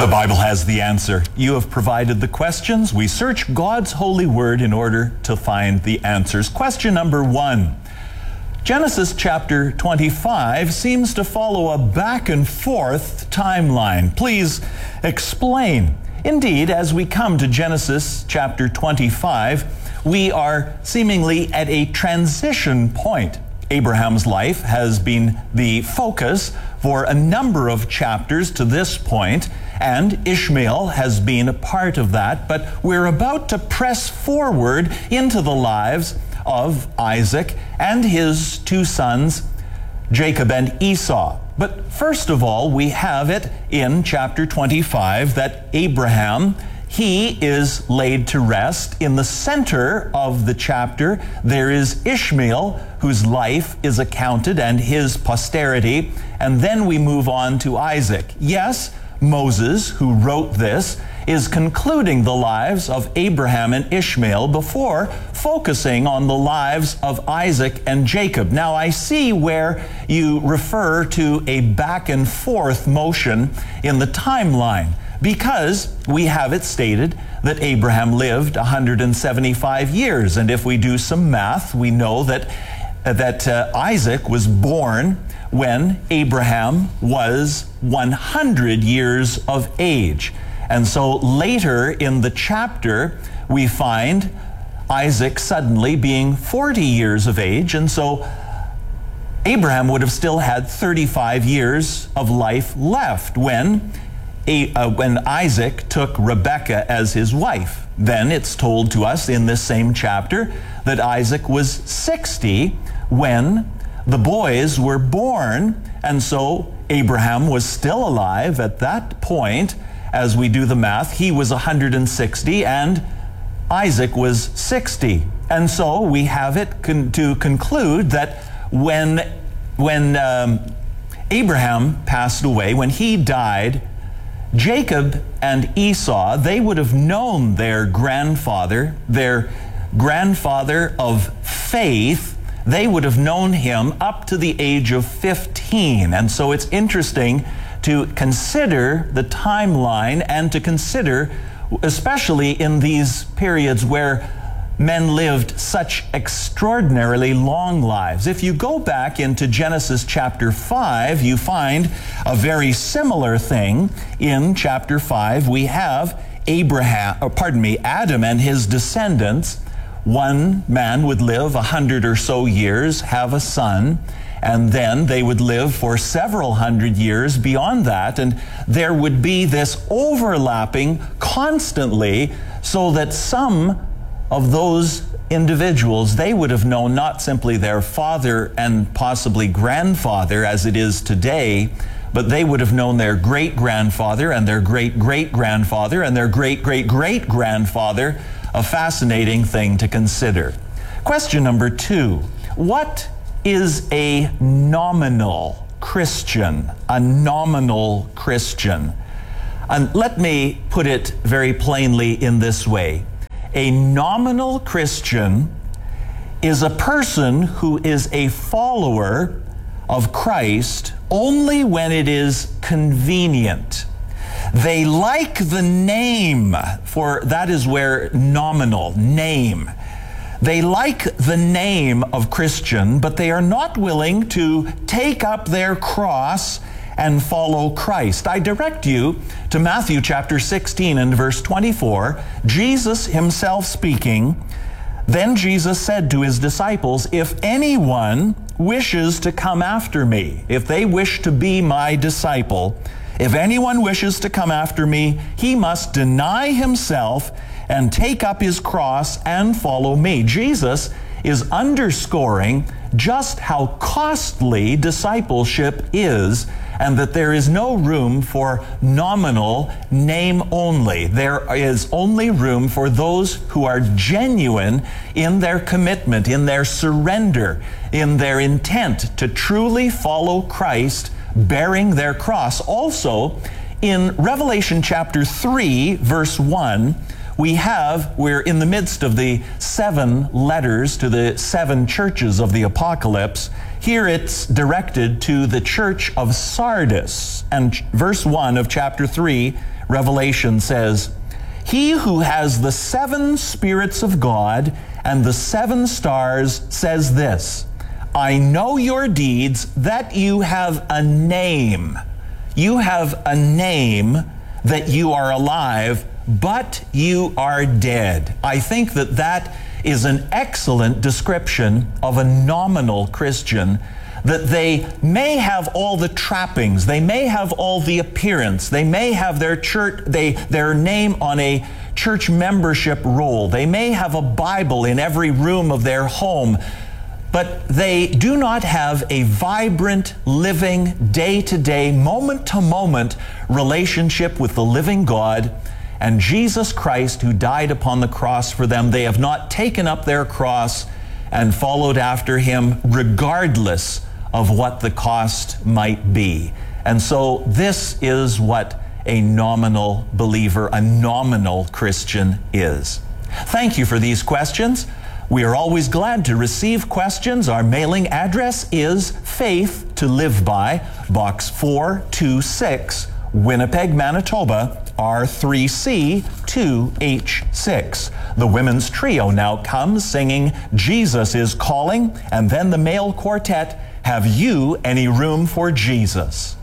The Bible has the answer. You have provided the questions. We search God's holy word in order to find the answers. Question number 1. Genesis chapter 25 seems to follow a back and forth timeline. Please explain. Indeed, as we come to Genesis chapter 25, we are seemingly at a transition point. Abraham's life has been the focus for a number of chapters to this point, and Ishmael has been a part of that, but we're about to press forward into the lives of Isaac and his two sons, Jacob and Esau. But first of all, we have it in chapter 25 that Abraham, he is laid to rest. In the center of the chapter, there is Ishmael, whose life is accounted, and his posterity. And then we move on to Isaac. Yes, Moses, who wrote this, is concluding the lives of Abraham and Ishmael before focusing on the lives of Isaac and Jacob. Now, I see where you refer to a back and forth motion in the timeline, because we have it stated that Abraham lived 175 years. And if we do some math, we know that Isaac was born when Abraham was 100 years of age. And so later in the chapter, we find Isaac suddenly being 40 years of age. And so Abraham would have still had 35 years of life left when Isaac took Rebekah as his wife. Then it's told to us in this same chapter that Isaac was 60 when the boys were born, and so Abraham was still alive at that point. As we do the math, he was 160 and Isaac was 60. And so we have it to conclude that when Abraham passed away, when he died, Jacob and Esau, they would have known their grandfather of faith. They would have known him up to the age of 15. And so it's interesting to consider the timeline and to consider, especially in these periods where men lived such extraordinarily long lives. If you go back into Genesis chapter 5, you find a very similar thing. In chapter 5, we have Adam and his descendants. One man would live 100 or so years, have a son, and then they would live for several hundred years beyond that, and there would be this overlapping constantly, so that some of those individuals, they would have known not simply their father and possibly grandfather as it is today, but they would have known their great-grandfather and their great-great-grandfather and their great-great-great-grandfather. A fascinating thing to consider. Question number 2. What is a nominal Christian? A nominal Christian. And let me put it very plainly in this way. A nominal Christian is a person who is a follower of Christ only when it is convenient. They like the name, for that is where nominal, name. They like the name of Christian, but they are not willing to take up their cross and follow Christ. I direct you to Matthew chapter 16 and verse 24. Jesus himself speaking, "Then Jesus said to his disciples, if anyone wishes to come after me, if they wish to be my disciple, if anyone wishes to come after me, he must deny himself and take up his cross and follow me." Jesus is underscoring just how costly discipleship is, and that there is no room for nominal, name only. There is only room for those who are genuine in their commitment, in their surrender, in their intent to truly follow Christ, bearing their cross. Also, in Revelation chapter 3, verse 1, we're in the midst of the 7 letters to the 7 churches of the Apocalypse. Here it's directed to the church of Sardis. And verse 1 of chapter 3, Revelation says, "He who has the 7 spirits of God and the 7 stars says this, I know your deeds, that you have a name. You have a name, that you are alive, but you are dead." I think that that is an excellent description of a nominal Christian, that they may have all the trappings, they may have all the appearance, they may have their their name on a church membership roll, they may have a Bible in every room of their home, but they do not have a vibrant, living, day-to-day, moment-to-moment relationship with the living God and Jesus Christ, who died upon the cross for them. They have not taken up their cross and followed after him, regardless of what the cost might be. And so this is what a nominal believer, a nominal Christian is. Thank you for these questions. We are always glad to receive questions. Our mailing address is Faith to Live By, Box 426, Winnipeg, Manitoba, R3C 2H6. The women's trio now comes singing "Jesus is Calling," and then the male quartet, "Have You Any Room for Jesus?"